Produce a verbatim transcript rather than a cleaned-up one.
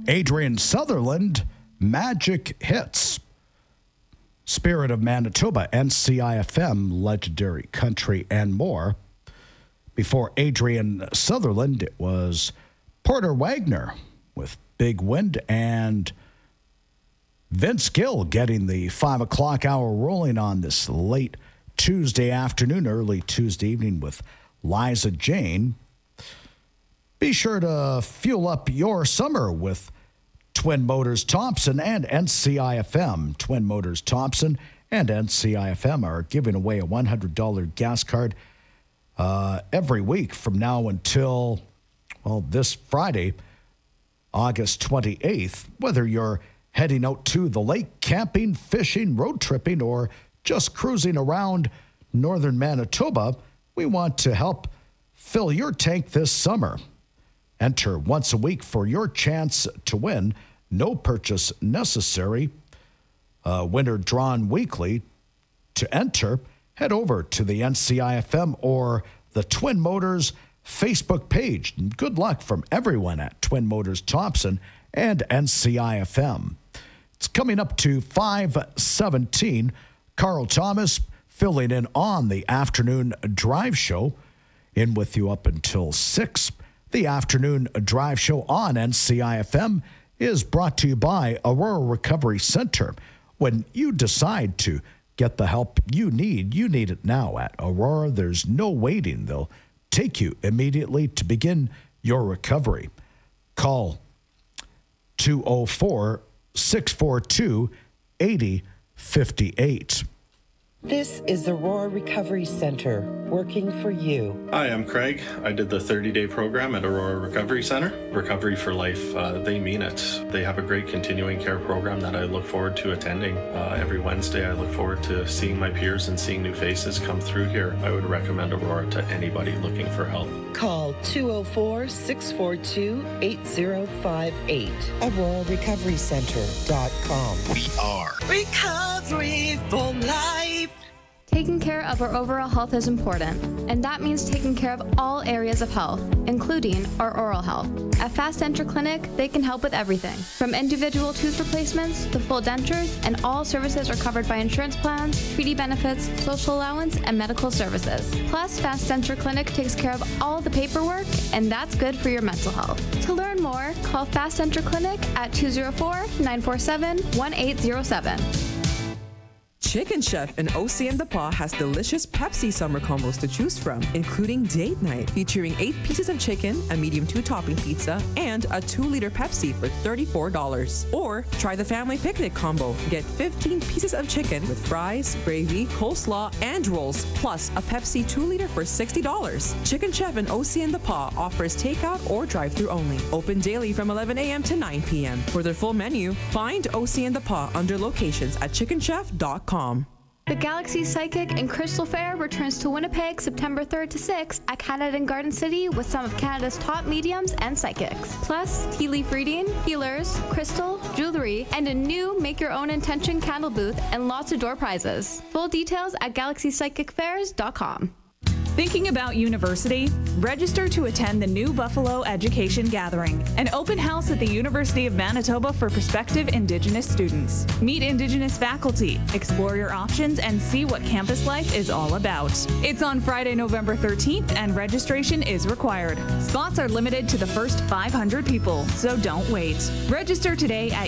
Adrian Sutherland, Magic Hits. Spirit of Manitoba, N C I F M, Legendary Country, and more. Before Adrian Sutherland, it was Porter Wagner with Big Wind, and Vince Gill getting the five o'clock hour rolling on this late Tuesday afternoon, early Tuesday evening with Liza Jane. Be sure to fuel up your summer with Twin Motors Thompson and N C I F M. Twin Motors Thompson and N C I F M are giving away a one hundred dollars gas card uh, every week from now until, well, this Friday, August twenty-eighth. Whether you're heading out to the lake, camping, fishing, road tripping, or just cruising around northern Manitoba, we want to help fill your tank this summer. Enter once a week for your chance to win. No purchase necessary. Uh, winner drawn weekly. To enter, head over to the N C I F M or the Twin Motors Facebook page. Good luck from everyone at Twin Motors Thompson and N C I F M. It's coming up to five seventeen. Carl Thomas filling in on the afternoon drive show. In with you up until six. The afternoon drive show on N C I F M is brought to you by Aurora Recovery Center. When you decide to get the help you need, you need it now at Aurora. There's no waiting. They'll take you immediately to begin your recovery. Call two oh four, six four two, eight oh five eight. This is the Aurora Recovery Center, working for you. Hi, I'm Craig. I did the thirty-day program at Aurora Recovery Center. Recovery for Life, uh, they mean it. They have a great continuing care program that I look forward to attending. Uh, every Wednesday, I look forward to seeing my peers and seeing new faces come through here. I would recommend Aurora to anybody looking for help. Call two oh four, six four two, eight oh five eight. Aurora Recovery Center dot com. We are Recovery for Life. Taking care of our overall health is important, and that means taking care of all areas of health, including our oral health. At Fast Denture Clinic, they can help with everything, from individual tooth replacements to full dentures, and all services are covered by insurance plans, treaty benefits, social allowance, and medical services. Plus, Fast Denture Clinic takes care of all the paperwork, and that's good for your mental health. To learn more, call Fast Denture Clinic at two oh four, nine four seven, one eight oh seven. Chicken Chef in O C and the Paw has delicious Pepsi summer combos to choose from, including date night, featuring eight pieces of chicken, a medium two-topping pizza, and a two-liter Pepsi for thirty-four dollars. Or try the family picnic combo. Get fifteen pieces of chicken with fries, gravy, coleslaw, and rolls, plus a Pepsi two-liter for sixty dollars. Chicken Chef in O C and the Paw offers takeout or drive-thru only. Open daily from eleven a.m. to nine p.m. For their full menu, find O C and the Paw under locations at chicken chef dot com. The Galaxy Psychic and Crystal Fair returns to Winnipeg September third to sixth at Canada and Garden City with some of Canada's top mediums and psychics. Plus, tea leaf reading, healers, crystal, jewelry, and a new make-your-own intention candle booth and lots of door prizes. Full details at galaxy psychic fairs dot com. Thinking about university? Register to attend the New Buffalo Education Gathering, an open house at the University of Manitoba for prospective Indigenous students. Meet Indigenous faculty, explore your options, and see what campus life is all about. It's on Friday, November thirteenth, and registration is required. Spots are limited to the first five hundred people, so don't wait. Register today at